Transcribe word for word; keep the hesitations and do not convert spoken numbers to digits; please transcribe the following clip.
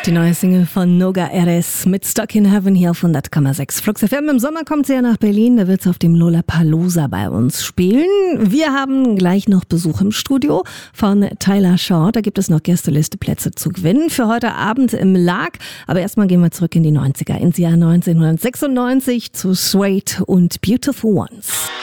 Die neue Single von Noga Erez mit Stuck in Heaven hier auf hundert Komma sechs Flux F M. Im Sommer kommt sie ja nach Berlin, da wird sie auf dem Lollapalooza bei uns spielen. Wir haben gleich noch Besuch im Studio von Tyler Shaw. Da gibt es noch Gästelisteplätze zu gewinnen für heute Abend im Lag. Aber erstmal gehen wir zurück in die neunziger, ins Jahr neunzehnhundertsechsundneunzig zu Suede und Beautiful Ones.